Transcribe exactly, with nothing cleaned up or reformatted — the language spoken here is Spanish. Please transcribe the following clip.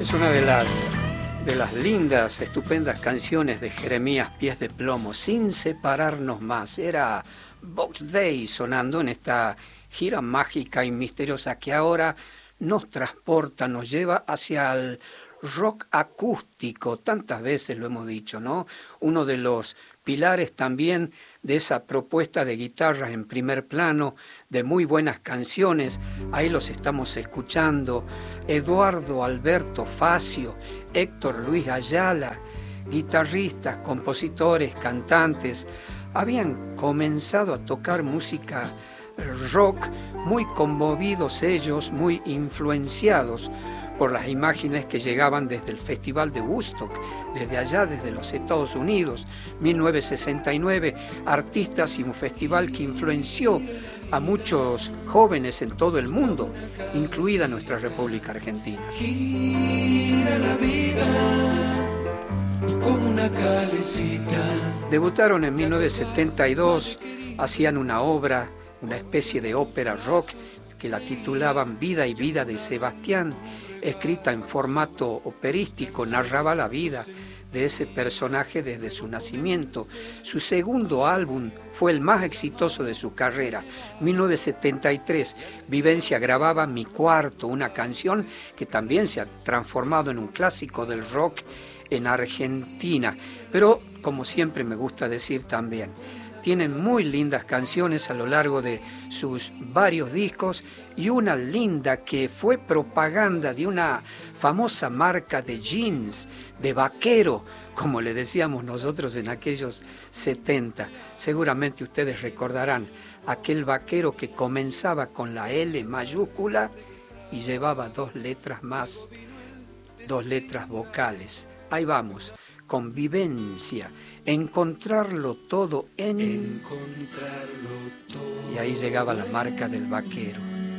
Es una de las, de las lindas, estupendas canciones de Jeremías Pies de Plomo, Sin Separarnos Más. Era Box Day sonando en esta gira mágica y misteriosa que ahora nos transporta, nos lleva hacia el rock acústico. Tantas veces lo hemos dicho, ¿no? Uno de los pilares también de esa propuesta de guitarras en primer plano, de muy buenas canciones. Ahí los estamos escuchando. Eduardo Alberto Facio, Héctor Luis Ayala, guitarristas, compositores, cantantes, habían comenzado a tocar música rock, muy conmovidos ellos, muy influenciados por las imágenes que llegaban desde el Festival de Woodstock, desde allá, desde los Estados Unidos, mil novecientos sesenta y nueve, artistas y un festival que influenció a muchos jóvenes en todo el mundo, incluida nuestra República Argentina. Gira la vida como una calecita. Debutaron en mil novecientos setenta y dos, hacían una obra, una especie de ópera rock que la titulaban Vida y Vida de Sebastián, escrita en formato operístico, narraba la vida de ese personaje desde su nacimiento. Su segundo álbum fue el más exitoso de su carrera, mil novecientos setenta y tres. Vivencia grababa Mi Cuarto, una canción que también se ha transformado en un clásico del rock en Argentina. Pero, como siempre me gusta decir también, tienen muy lindas canciones a lo largo de sus varios discos y una linda que fue propaganda de una famosa marca de jeans, de vaquero, como le decíamos nosotros en aquellos setenta. Seguramente ustedes recordarán aquel vaquero que comenzaba con la L mayúscula y llevaba dos letras más, dos letras vocales. Ahí vamos. Convivencia, encontrarlo todo en... Encontrarlo todo. Y ahí llegaba la marca del vaquero.